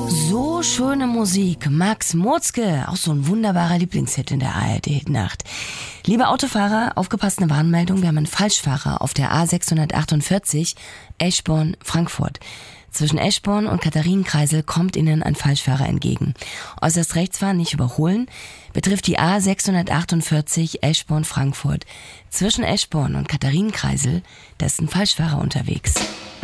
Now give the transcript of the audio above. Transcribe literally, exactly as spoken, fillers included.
So schöne Musik. Max Mutzke, auch so ein wunderbarer Lieblingshit in der A R D-Hitnacht. Liebe Autofahrer, aufgepasst, eine Warnmeldung. Wir haben einen Falschfahrer auf der A sechshundertachtundvierzig, Eschborn-Frankfurt. Zwischen Eschborn und Katharinenkreisel kommt Ihnen ein Falschfahrer entgegen. Äußerst rechts fahren, nicht überholen. Betrifft die A sechshundertachtundvierzig, Eschborn-Frankfurt. Zwischen Eschborn und Katharinenkreisel, da ist ein Falschfahrer unterwegs.